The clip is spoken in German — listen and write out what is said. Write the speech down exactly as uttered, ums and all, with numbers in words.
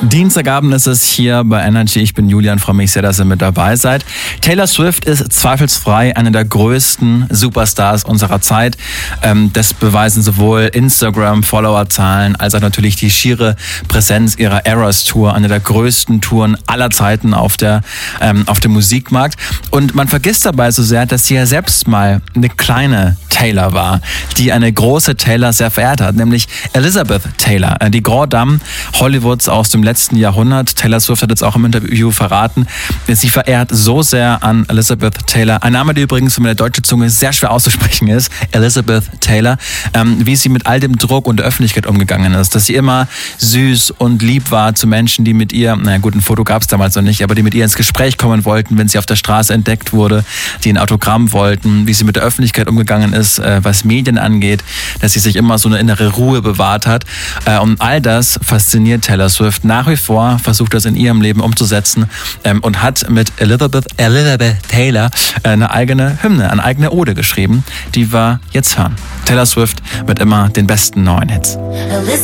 Dienstagabend ist es hier bei Energy. Ich bin Julian, freue mich sehr, dass ihr mit dabei seid. Taylor Swift ist zweifelsfrei eine der größten Superstars unserer Zeit. Ähm, das beweisen sowohl Instagram-Followerzahlen als auch natürlich die schiere Präsenz ihrer Eras Tour, eine der größten Touren aller Zeiten auf der ähm, auf dem Musikmarkt. Und man vergisst dabei so sehr, dass sie ja selbst mal eine kleine Taylor war, die eine große Taylor sehr verehrt hat, nämlich Elizabeth Taylor, die Grande Dame Hollywoods aus dem letzten Jahrhundert. Taylor Swift hat jetzt auch im Interview verraten, sie verehrt so sehr an Elizabeth Taylor. Ein Name, der übrigens für meine deutsche Zunge sehr schwer auszusprechen ist, Elizabeth Taylor, ähm, wie sie mit all dem Druck und der Öffentlichkeit umgegangen ist, dass sie immer süß und lieb war zu Menschen, die mit ihr, naja gut, ein Foto gab es damals noch nicht, aber die mit ihr ins Gespräch kommen wollten, wenn sie auf der Straße entdeckt wurde, die ein Autogramm wollten, wie sie mit der Öffentlichkeit umgegangen ist, äh, was Medien angeht, dass sie sich immer so eine innere Ruhe bewahrt hat. Äh, und all das fasziniert Taylor Swift nach wie vor, versucht das in ihrem Leben umzusetzen ähm, und hat mit Elizabeth, Elizabeth Taylor äh, eine eigene Hymne, eine eigene Ode geschrieben, die wir jetzt hören. Taylor Swift mit immer den besten neuen Hits.